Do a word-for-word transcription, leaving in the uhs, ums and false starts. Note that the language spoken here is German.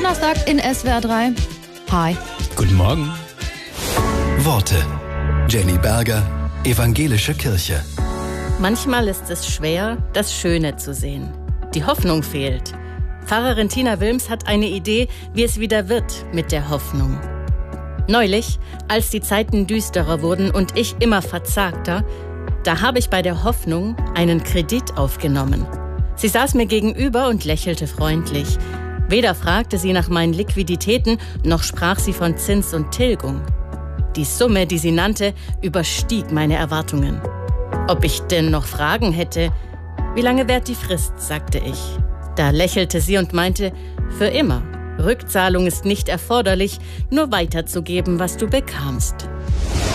Donnerstag in S W R drei. Hi. Guten Morgen. Worte. Jenny Berger, Evangelische Kirche. Manchmal ist es schwer, das Schöne zu sehen. Die Hoffnung fehlt. Pfarrerin Tina Wilms hat eine Idee, wie es wieder wird mit der Hoffnung. Neulich, als die Zeiten düsterer wurden und ich immer verzagter, da habe ich bei der Hoffnung einen Kredit aufgenommen. Sie saß mir gegenüber und lächelte freundlich. Weder fragte sie nach meinen Liquiditäten, noch sprach sie von Zins und Tilgung. Die Summe, die sie nannte, überstieg meine Erwartungen. Ob ich denn noch Fragen hätte? Wie lange währt die Frist, sagte ich. Da lächelte sie und meinte, für immer. Rückzahlung ist nicht erforderlich, nur weiterzugeben, was du bekamst.